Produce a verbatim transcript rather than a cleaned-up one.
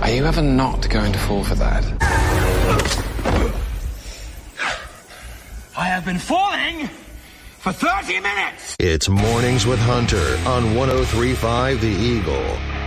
Are you ever not going to fall for that? I have been falling for thirty minutes! It's Mornings with Hunter on one oh three point five The Eagle.